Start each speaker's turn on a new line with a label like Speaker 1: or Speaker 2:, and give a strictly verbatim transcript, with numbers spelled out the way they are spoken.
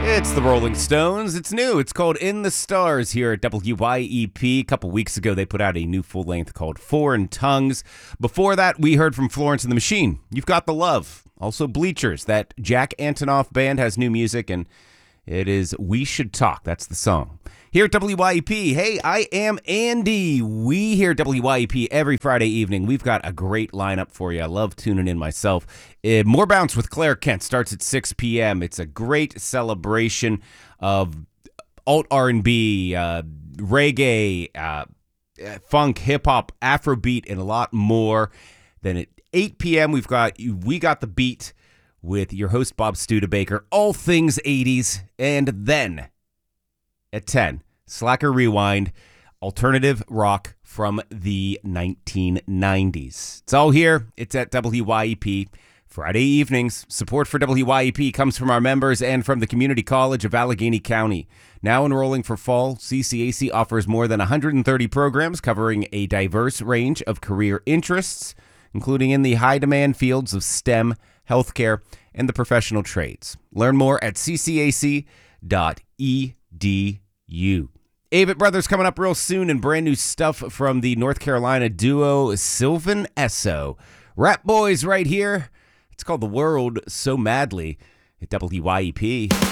Speaker 1: It's the Rolling Stones. It's new. It's called In the Stars here at W Y E P. A couple weeks ago, they put out a new full length called Foreign Tongues. Before that, we heard from Florence and the Machine. You've Got the Love. Also Bleachers. That Jack Antonoff band has new music, and it is We Should Talk. That's the song. Here at W Y E P, hey, I am Andy. We here at W Y E P every Friday evening. We've got a great lineup for you. I love tuning in myself. Uh, More Bounce with Claire Kent starts at six p.m. It's a great celebration of alt R and B, uh, reggae, uh, funk, hip-hop, Afrobeat, and a lot more. Then at eight p.m., we've got We Got the Beat with your host, Bob Studebaker, all things eighties. And then at ten, Slacker Rewind, alternative rock from the nineteen nineties. It's all here. It's at W Y E P. Friday evenings. Support for W Y E P comes from our members and from the Community College of Allegheny County. Now enrolling for fall, C C A C offers more than one hundred thirty programs covering a diverse range of career interests, including in the high-demand fields of STEM, healthcare, and the professional trades. Learn more at c c a c dot e d u. Avett Brothers coming up real soon, and brand new stuff from the North Carolina duo Sylvan Esso. Rap Boys right here. It's called The World So Madly at W Y E P.